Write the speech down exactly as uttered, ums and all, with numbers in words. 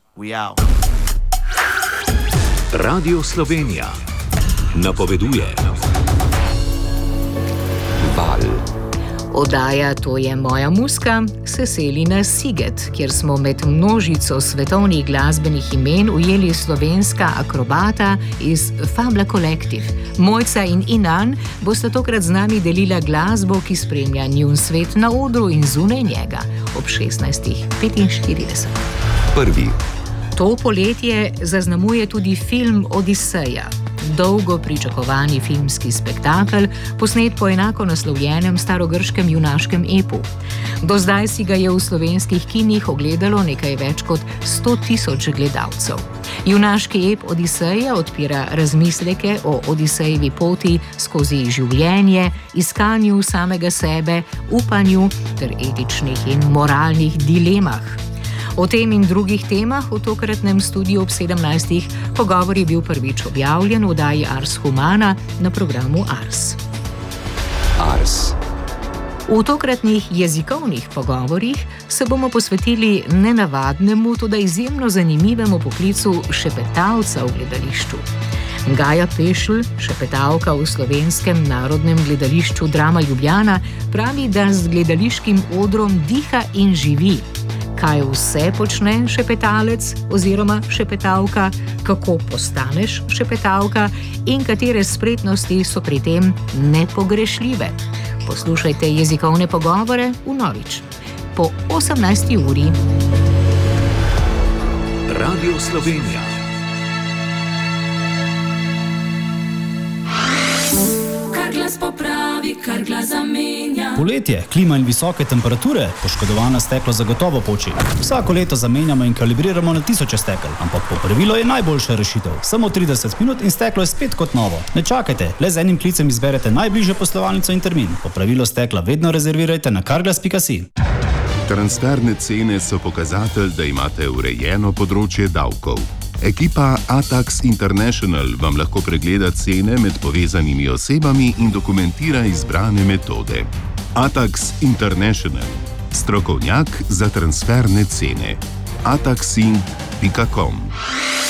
Radio Slovenija napoveduje. Val. Oddaja To je moja muska se seli na Siget, kjer smo med množico svetovnih glasbenih imen ujeli slovenska akrobata iz Fabla Collective. Mojca in Inan bosta tokrat z nami delila glasbo, ki spremlja njun svet na odru in zunaj njega ob šestnajstih petinštirideset. Prvi. To poletje zaznamuje tudi film Odiseja. Dolgo pričakovani filmski spektakel, posnet po enako naslovljenem starogrškem junaškem epu. Do zdaj si ga je v slovenskih kinih ogledalo nekaj več kot sto tisoč gledalcev. Junaški ep Odiseja odpira razmisleke o Odisejevi poti skozi življenje, iskanju samega sebe, upanju ter etičnih in moralnih dilemah. O tem in drugih temah v tokratnem studiu ob sedemnajstih pogovor je bil prvič objavljen v oddaji Ars Humana na programu Ars. Ars. V tokratnih jezikovnih pogovorih se bomo posvetili nenavadnemu, toda izjemno zanimivemu poklicu šepetalca v gledališču. Gaja Pešl, šepetavka v Slovenskem narodnem gledališču Drama Ljubljana, pravi, da z gledališkim odrom diha in živi. Kaj vse počne šepetalec oziroma šepetavka, kako postaneš šepetavka in katere spretnosti so pri tem nepogrešljive. Poslušajte jezikovne pogovore vnovič po osemnajsti uri. Radio Slovenija. Kar glas popravi, kar glas zamenja. Poletje, klima in visoke temperature, poškodovana steklo zagotovo poči. Vsako leto zamenjamo in kalibriramo na tisoče stekel, ampak popravilo je najboljša rešitev. Samo trideset minut in steklo je spet kot novo. Ne čakajte, le z enim klicem izberete najbližjo poslovalnico in termin. Popravilo stekla vedno rezervirajte na carglass pika si. Transferne cene so pokazatelj, da imate urejeno področje davkov. Ekipa Atax International vam lahko pregleda cene med povezanimi osebami in dokumentira izbrane metode. Atax International. Strokovnjak za transferne cene. ataxin pika com